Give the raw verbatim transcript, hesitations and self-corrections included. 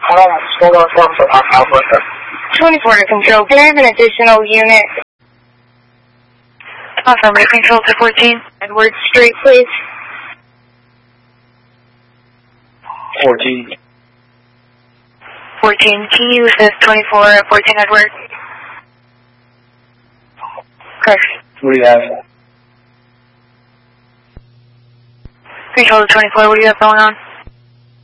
Hold on, hold on, hold on, hold on. twenty-four to control. Can I have an additional unit? Affirmative, control to fourteen. Edward Street, please. fourteen. fourteen. Can you assist twenty-four, fourteen Edward? Correct. What do you have? Control to twenty-four, what do you have going on?